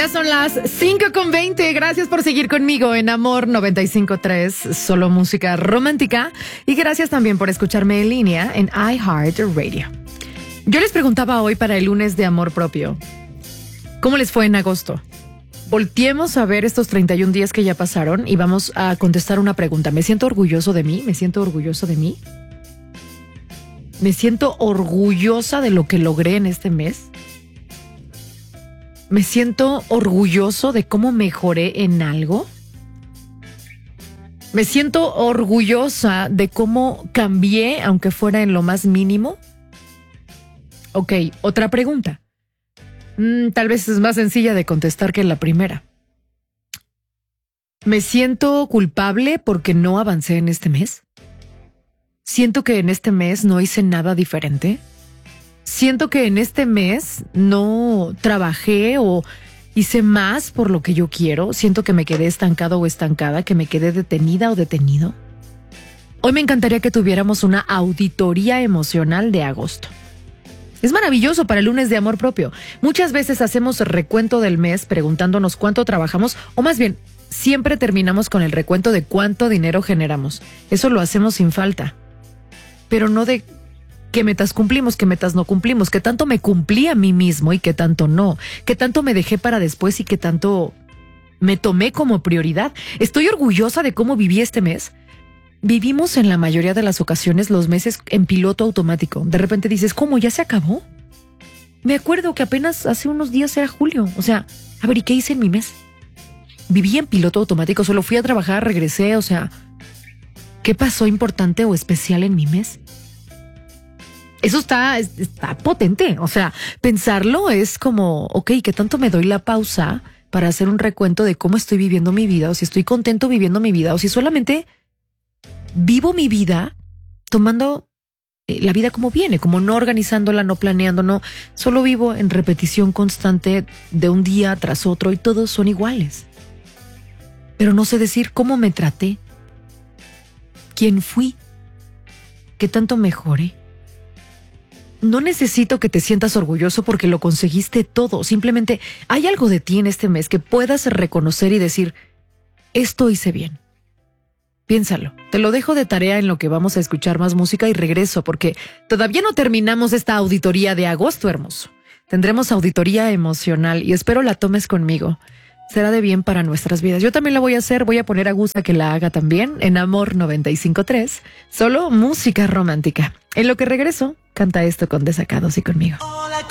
Ya son las 5:20. Gracias por seguir conmigo en Amor 95.3, solo música romántica. Y gracias también por escucharme en línea en iHeartRadio. Yo les preguntaba hoy para el lunes de Amor Propio, ¿cómo les fue en agosto? Volteemos a ver estos 31 días que ya pasaron y vamos a contestar una pregunta. ¿Me siento orgulloso de mí? ¿Me siento orgulloso de mí? ¿Me siento orgullosa de lo que logré en este mes? ¿Me siento orgulloso de cómo mejoré en algo? ¿Me siento orgullosa de cómo cambié, aunque fuera en lo más mínimo? Ok, otra pregunta. Tal vez es más sencilla de contestar que la primera. ¿Me siento culpable porque no avancé en este mes? ¿Siento que en este mes no hice nada diferente? ¿Siento que en este mes no trabajé o hice más por lo que yo quiero? ¿Siento que me quedé estancado o estancada? ¿Que me quedé detenida o detenido? Hoy me encantaría que tuviéramos una auditoría emocional de agosto. Es maravilloso para el lunes de Amor Propio. Muchas veces hacemos recuento del mes preguntándonos cuánto trabajamos, o más bien, siempre terminamos con el recuento de cuánto dinero generamos. Eso lo hacemos sin falta. Pero no de qué metas cumplimos, qué metas no cumplimos, qué tanto me cumplí a mí mismo y qué tanto no, qué tanto me dejé para después y qué tanto me tomé como prioridad. Estoy orgullosa de cómo viví este mes. Vivimos en la mayoría de las ocasiones los meses en piloto automático. De repente dices, ¿cómo? ¿Ya se acabó? Me acuerdo que apenas hace unos días era julio. O sea, a ver, ¿y qué hice en mi mes? Viví en piloto automático, solo fui a trabajar, regresé, o sea, ¿qué pasó importante o especial en mi mes? Eso está potente, o sea, pensarlo es como, ok, ¿qué tanto me doy la pausa para hacer un recuento de cómo estoy viviendo mi vida? O si estoy contento viviendo mi vida, o si solamente vivo mi vida tomando la vida como viene, como no organizándola, no planeando, no, solo vivo en repetición constante de un día tras otro y todos son iguales. Pero no sé decir cómo me traté, quién fui, qué tanto mejoré. No necesito que te sientas orgulloso porque lo conseguiste todo. Simplemente hay algo de ti en este mes que puedas reconocer y decir, esto hice bien. Piénsalo. Te lo dejo de tarea en lo que vamos a escuchar más música y regreso porque todavía no terminamos esta auditoría de agosto, hermoso. Tendremos auditoría emocional y espero la tomes conmigo. Será de bien para nuestras vidas. Yo también la voy a hacer. Voy a poner a Gus a que la haga también en Amor 95.3. Solo música romántica. En lo que regreso, canta esto con Desacados y conmigo. Hola,